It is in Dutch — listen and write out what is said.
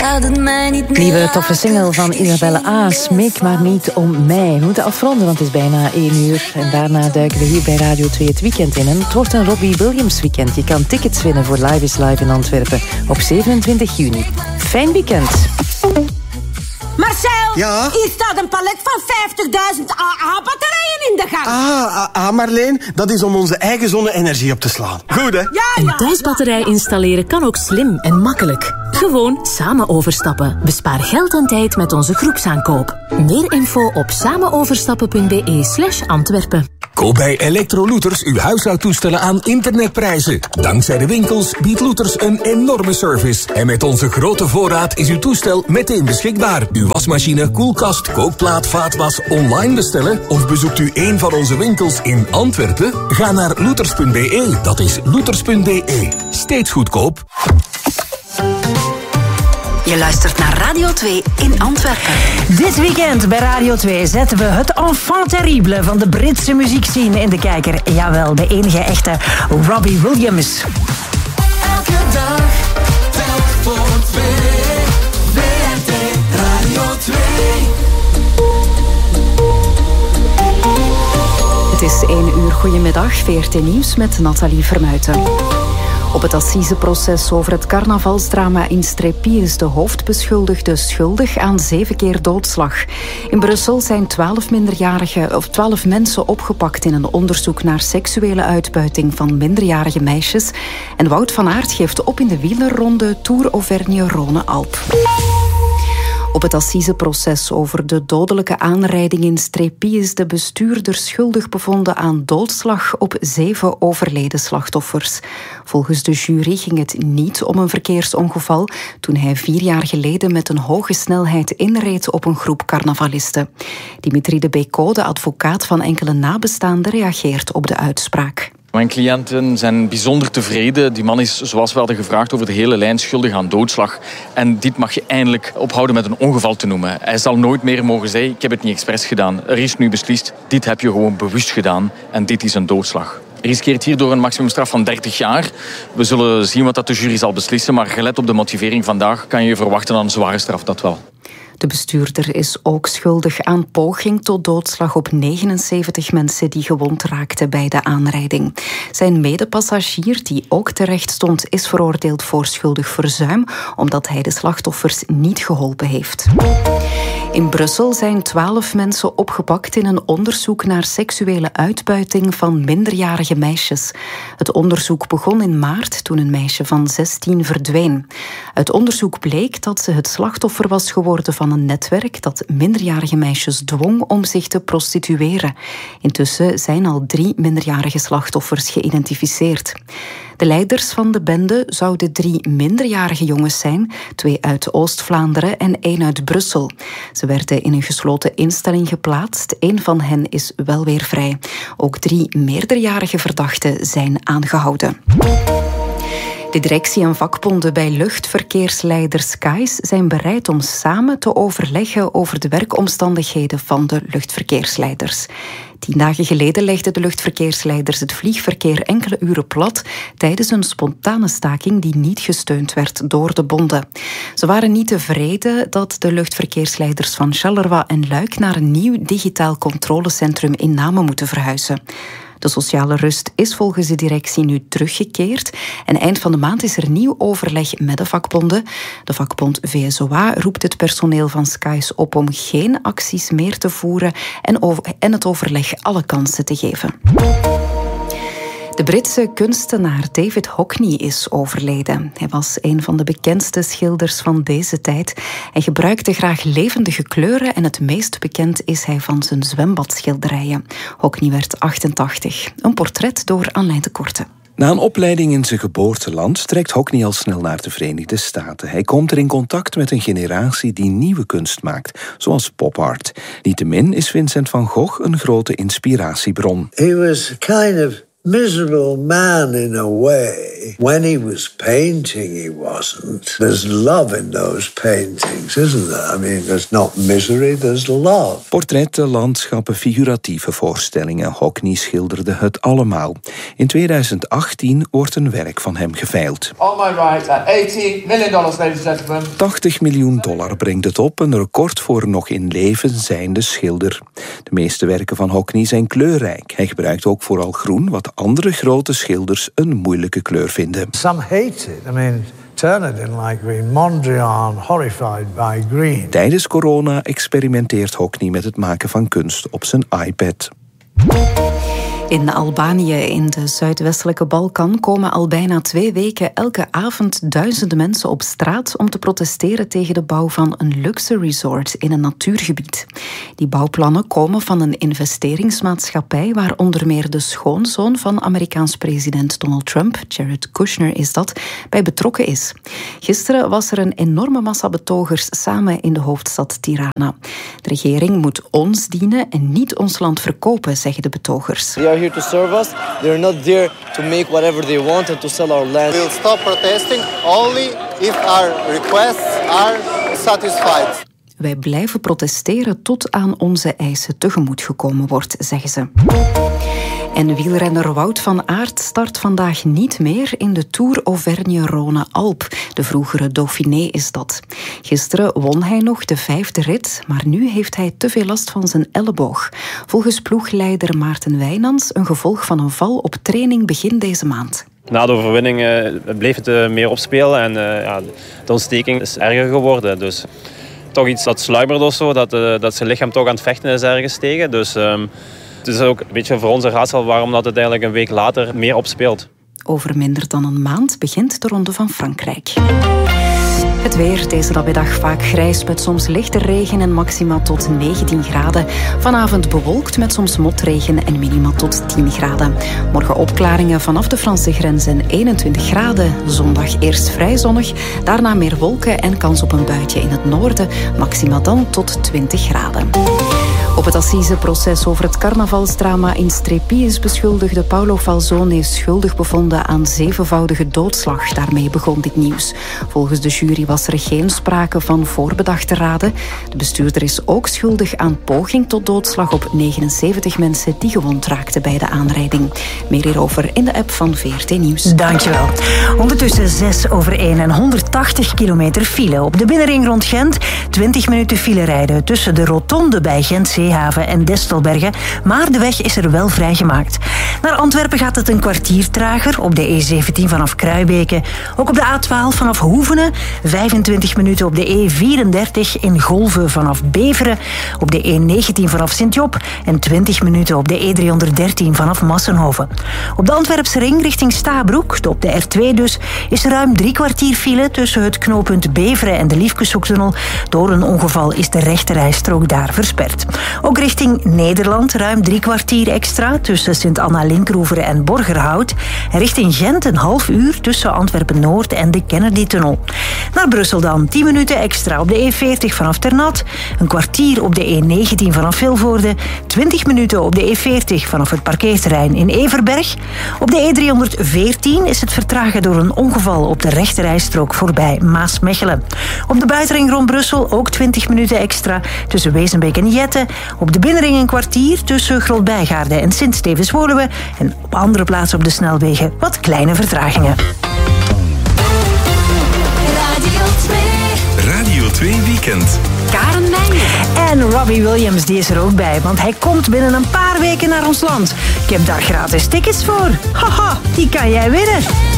Laat het mij niet meer. Nieuwe toffe single van Isabelle A. Smeek maar niet om mij. We moeten afronden, want het is bijna 1 uur. En daarna duiken we hier bij Radio 2 het weekend in. En het wordt een Robbie Williams weekend. Je kan tickets winnen voor Live is Live in Antwerpen op 27 juni. Fijn weekend. Marcel, ja? Hier staat een palet van 50.000 AA-batterijen in de gang. Marleen, dat is om onze eigen zonne-energie op te slaan. Goed, hè? Ja. Een thuisbatterij installeren kan ook slim en makkelijk. Gewoon samen overstappen. Bespaar geld en tijd met onze groepsaankoop. Meer info op samenoverstappen.be/Antwerpen. Koop bij Electrolooters uw huishoudtoestellen aan internetprijzen. Dankzij de winkels biedt Looters een enorme service. En met onze grote voorraad is uw toestel meteen beschikbaar. Uw wasmachine, koelkast, kookplaat, vaatwas online bestellen? Of bezoekt u een van onze winkels in Antwerpen? Ga naar looters.be. Dat is looters.be. Steeds goedkoop. Je luistert naar Radio 2 in Antwerpen. Dit weekend bij Radio 2 zetten we het enfant terrible van de Britse muziekscene in de kijker. Jawel, de enige echte Robbie Williams. Elke dag telt voor 2. WRT Radio 2. Het is 1 uur. Goedemiddag, VRT Nieuws met Nathalie Vermuijten. Op het assiseproces over het carnavalsdrama in Strépy is de hoofdbeschuldigde schuldig aan 7 keer doodslag. In Brussel zijn 12 mensen opgepakt in een onderzoek naar seksuele uitbuiting van minderjarige meisjes. En Wout van Aert geeft op in de wielerronde Tour Auvergne-Rhône-Alpes. Op het assiseproces over de dodelijke aanrijding in Strépy is de bestuurder schuldig bevonden aan doodslag op 7 overleden slachtoffers. Volgens de jury ging het niet om een verkeersongeval toen hij 4 jaar geleden met een hoge snelheid inreed op een groep carnavalisten. Dimitri de Bécaud, de advocaat van enkele nabestaanden, reageert op de uitspraak. Mijn cliënten zijn bijzonder tevreden. Die man is, zoals we hadden gevraagd, over de hele lijn schuldig aan doodslag. En dit mag je eindelijk ophouden met een ongeval te noemen. Hij zal nooit meer mogen zeggen, ik heb het niet expres gedaan. Er is nu beslist, dit heb je gewoon bewust gedaan en dit is een doodslag. Hij riskeert hierdoor een maximumstraf van 30 jaar. We zullen zien wat dat de jury zal beslissen, maar gelet op de motivering vandaag kan je verwachten aan een zware straf, dat wel. De bestuurder is ook schuldig aan poging tot doodslag op 79 mensen die gewond raakten bij de aanrijding. Zijn medepassagier, die ook terecht stond, is veroordeeld voor schuldig verzuim, omdat hij de slachtoffers niet geholpen heeft. In Brussel zijn 12 mensen opgepakt in een onderzoek naar seksuele uitbuiting van minderjarige meisjes. Het onderzoek begon in maart toen een meisje van 16 verdween. Uit onderzoek bleek dat ze het slachtoffer was geworden van een netwerk dat minderjarige meisjes dwong om zich te prostitueren. Intussen zijn al 3 minderjarige slachtoffers geïdentificeerd. De leiders van de bende zouden 3 minderjarige jongens zijn, 2 uit Oost-Vlaanderen en 1 uit Brussel. Ze werden in een gesloten instelling geplaatst. 1 van hen is wel weer vrij. Ook 3 meerderjarige verdachten zijn aangehouden. De directie en vakbonden bij luchtverkeersleider Skies zijn bereid om samen te overleggen over de werkomstandigheden van de luchtverkeersleiders. 10 dagen geleden legden de luchtverkeersleiders het vliegverkeer enkele uren plat tijdens een spontane staking die niet gesteund werd door de bonden. Ze waren niet tevreden dat de luchtverkeersleiders van Charleroi en Luik naar een nieuw digitaal controlecentrum in Namen moeten verhuizen. De sociale rust is volgens de directie nu teruggekeerd en eind van de maand is er nieuw overleg met de vakbonden. De vakbond VSOA roept het personeel van Skies op om geen acties meer te voeren en het overleg alle kansen te geven. De Britse kunstenaar David Hockney is overleden. Hij was een van de bekendste schilders van deze tijd. Hij gebruikte graag levendige kleuren en het meest bekend is hij van zijn zwembadschilderijen. Hockney werd 88. Een portret door Anlijn de Korte. Na een opleiding in zijn geboorteland trekt Hockney al snel naar de Verenigde Staten. Hij komt er in contact met een generatie die nieuwe kunst maakt, zoals pop art. Niettemin is Vincent van Gogh een grote inspiratiebron. He was kind of miserable man in a way. When he was painting, he wasn't. There's love in those paintings, isn't there? I mean, there's not misery, there's love. Portretten, landschappen, figuratieve voorstellingen. Hockney schilderde het allemaal. In 2018 wordt een werk van hem geveild. On my right, at $80 million, ladies and gentlemen. $80 miljoen brengt het op, een record voor nog in leven zijnde schilder. De meeste werken van Hockney zijn kleurrijk. Hij gebruikt ook vooral groen, wat andere grote schilders een moeilijke kleur vinden. Some hate it. I mean, Turner didn't like green. Mondrian, horrified by green. Tijdens corona experimenteert Hockney met het maken van kunst op zijn iPad. In Albanië, in de zuidwestelijke Balkan, komen al bijna 2 weken elke avond duizenden mensen op straat om te protesteren tegen de bouw van een luxe resort in een natuurgebied. Die bouwplannen komen van een investeringsmaatschappij waar onder meer de schoonzoon van Amerikaans president Donald Trump, Jared Kushner is dat, bij betrokken is. Gisteren was er een enorme massa betogers samen in de hoofdstad Tirana. De regering moet ons dienen en niet ons land verkopen, zeggen de betogers. They are here to serve us. They're not there to make whatever they want and to sell our land. We'll stop protesting only if our requests are satisfied. Wij blijven protesteren tot aan onze eisen tegemoet gekomen wordt, zeggen ze. En wielrenner Wout van Aert start vandaag niet meer in de Tour Auvergne-Rhône-Alpes. De vroegere Dauphiné is dat. Gisteren won hij nog de 5e rit, maar nu heeft hij te veel last van zijn elleboog. Volgens ploegleider Maarten Wijnands een gevolg van een val op training begin deze maand. Na de overwinning bleef het meer opspelen en de ontsteking is erger geworden. Dus toch iets dat sluimert of zo, dat zijn lichaam toch aan het vechten is ergens tegen. Dus het is ook een beetje voor ons een raadsel waarom dat het eigenlijk een week later meer opspeelt. Over minder dan een maand begint de Ronde van Frankrijk. Het weer deze namiddag vaak grijs met soms lichte regen en maxima tot 19 graden. Vanavond bewolkt met soms motregen en minima tot 10 graden. Morgen opklaringen vanaf de Franse grens en 21 graden. Zondag eerst vrij zonnig, daarna meer wolken en kans op een buitje in het noorden. Maxima dan tot 20 graden. Op het assiseproces over het carnavalsdrama in Strepi is beschuldigde Paolo Falzone schuldig bevonden aan 7voudige doodslag. Daarmee begon dit nieuws. Volgens de jury was er geen sprake van voorbedachte raden. De bestuurder is ook schuldig aan poging tot doodslag op 79 mensen die gewond raakten bij de aanrijding. Meer hierover in de app van VRT Nieuws. Dankjewel. Ondertussen 6:01 en 180 kilometer file. Op de binnenring rond Gent 20 minuten file rijden tussen de rotonde bij Gent-Zeehaven en Destelbergen. Maar de weg is er wel vrijgemaakt. Naar Antwerpen gaat het een kwartier trager. Op de E17 vanaf Kruibeke. Ook op de A12 vanaf Hoevenen. 25 minuten op de E34 in Golve vanaf Beveren. Op de E19 vanaf Sint-Job. En 20 minuten op de E313 vanaf Massenhoven. Op de Antwerpse ring richting Stabroek, op de R2 dus, is er ruim 3 kwartier file tussen het knooppunt Beveren en de Liefkeshoektunnel. Door een ongeval is de rechterrijstrook daar versperd. Ook richting Nederland ruim 3 kwartier extra tussen Sint-Anna-Linkroever en Borgerhout. En richting Gent een half uur tussen Antwerpen-Noord en de Kennedy-tunnel. Naar Brussel dan 10 minuten extra op de E40 vanaf Ternat. Een kwartier op de E19 vanaf Vilvoorde. 20 minuten op de E40 vanaf het parkeerterrein in Everberg. Op de E314 is het vertragen door een ongeval op de rechterrijstrook voorbij Maasmechelen. Op de buitenring rond Brussel ook 20 minuten extra tussen Wezenbeek en Jette. Op de binnenring een kwartier tussen Grootbijgaarden en Sint-Stevens-Woluwe. En op andere plaatsen op de snelwegen wat kleine vertragingen. Radio 2 Weekend. Karen Meijer. En Robbie Williams die is er ook bij, want hij komt binnen een paar weken naar ons land. Ik heb daar gratis tickets voor. Haha, die kan jij winnen.